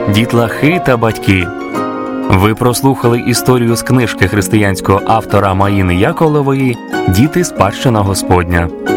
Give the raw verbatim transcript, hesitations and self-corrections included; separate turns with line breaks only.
дітлахи та батьки. Ви прослухали історію з книжки християнського автора Маїни Яковлевої «Діти – спадщина Господня».